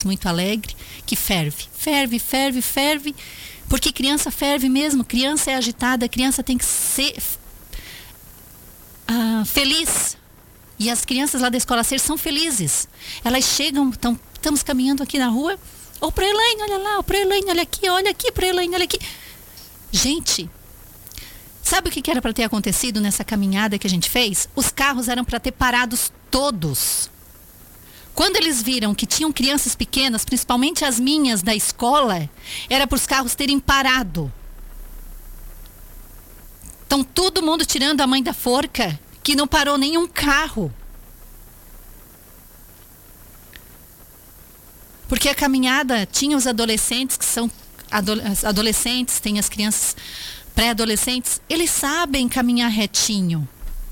muito alegre, que ferve, ferve, ferve, ferve, porque criança ferve mesmo, criança é agitada, criança tem que ser feliz. E as crianças lá da Escola Ser são felizes. Elas chegam, estamos caminhando aqui na rua, ô Proelaine, olha lá, ô Proelaine, olha aqui, Proelaine, olha aqui. Gente, sabe o que era para ter acontecido nessa caminhada que a gente fez? Os carros eram para ter parados todos. Quando eles viram que tinham crianças pequenas, principalmente as minhas da escola, era para os carros terem parado. Então todo mundo tirando a mãe da forca, que não parou nenhum carro. Porque a caminhada tinha os adolescentes, que são adolescentes, tem as crianças pré-adolescentes, eles sabem caminhar retinho.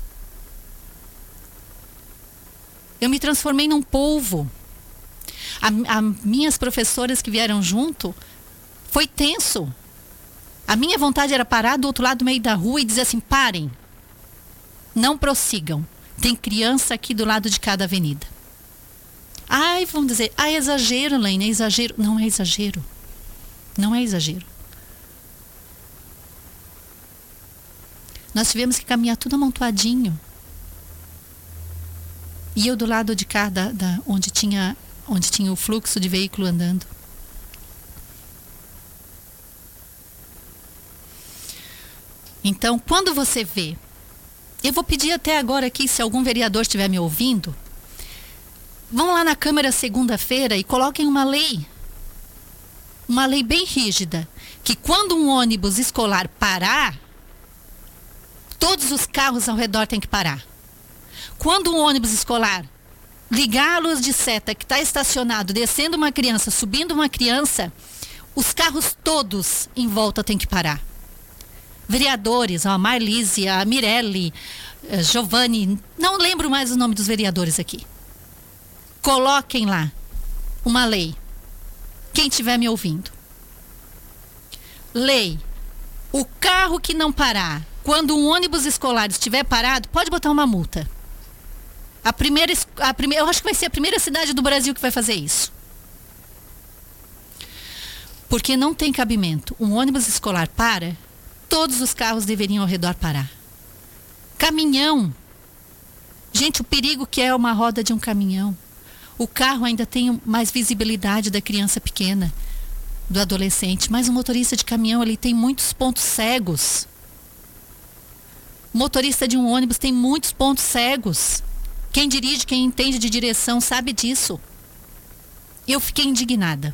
Eu me transformei num polvo. As minhas professoras que vieram junto, foi tenso. A minha vontade era parar do outro lado do meio da rua e dizer assim, parem. Não prossigam. Tem criança aqui do lado de cada avenida. Ai, vamos dizer, é exagero, Elaine, é exagero. Não é exagero. Não é exagero. Nós tivemos que caminhar tudo amontoadinho. E eu do lado de cá, onde tinha o fluxo de veículo andando. Então, quando você vê, eu vou pedir até agora aqui, se algum vereador estiver me ouvindo, vão lá na Câmara segunda-feira e coloquem uma lei bem rígida, que quando um ônibus escolar parar, todos os carros ao redor têm que parar. Quando um ônibus escolar ligar a luz de seta que está estacionado, descendo uma criança, subindo uma criança, os carros todos em volta têm que parar. Vereadores, a Marlise, a Mirelle, a Giovanni, não lembro mais o nome dos vereadores aqui. Coloquem lá uma lei. Quem estiver me ouvindo. Lei. O carro que não parar, quando um ônibus escolar estiver parado, pode botar uma multa. Eu acho que vai ser a primeira cidade do Brasil que vai fazer isso. Porque não tem cabimento. Um ônibus escolar para, todos os carros deveriam ao redor parar. Caminhão. Gente, o perigo que é uma roda de um caminhão. O carro ainda tem mais visibilidade da criança pequena, do adolescente. Mas o motorista de caminhão, ele tem muitos pontos cegos. O motorista de um ônibus tem muitos pontos cegos. Quem dirige, quem entende de direção sabe disso. Eu fiquei indignada.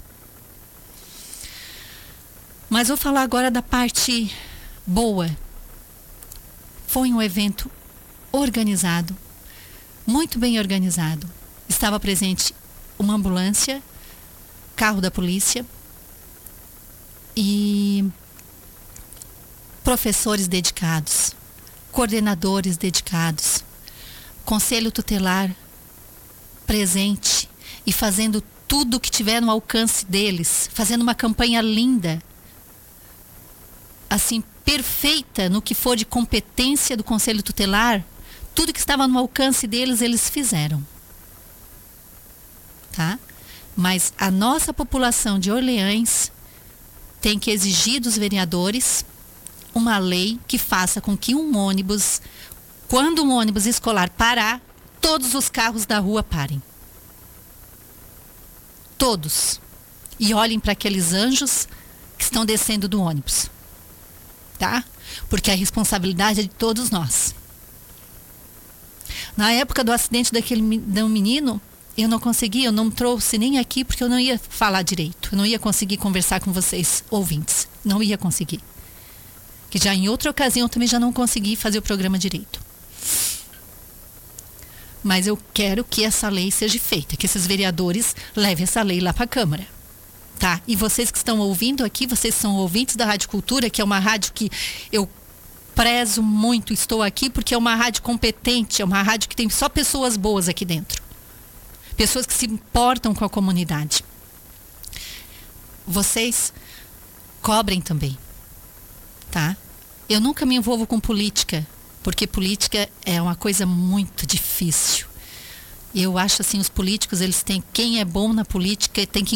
Mas vou falar agora da parte boa. Foi um evento organizado, muito bem organizado. Estava presente uma ambulância, carro da polícia e professores dedicados, coordenadores dedicados, conselho tutelar presente e fazendo tudo o que tiver no alcance deles, fazendo uma campanha linda, assim, perfeita no que for de competência do conselho tutelar. Tudo que estava no alcance deles, eles fizeram. Tá? Mas a nossa população de Orleans tem que exigir dos vereadores uma lei que faça com que quando um ônibus escolar parar, todos os carros da rua parem. Todos. E olhem para aqueles anjos que estão descendo do ônibus. Tá? Porque a responsabilidade é de todos nós. Na época do acidente daquele menino, eu não trouxe nem aqui porque eu não ia falar direito. Eu não ia conseguir conversar com vocês, ouvintes. Não ia conseguir. Que já em outra ocasião eu também já não consegui fazer o programa direito. Mas eu quero que essa lei seja feita, que esses vereadores levem essa lei lá para a Câmara. Tá? E vocês que estão ouvindo aqui, vocês são ouvintes da Rádio Cultura, que é uma rádio que eu prezo muito, estou aqui porque é uma rádio competente, é uma rádio que tem só pessoas boas aqui dentro. Pessoas que se importam com a comunidade. Vocês cobrem também, tá? Eu nunca me envolvo com política, porque política é uma coisa muito difícil. Eu acho assim, os políticos, eles têm, quem é bom na política tem que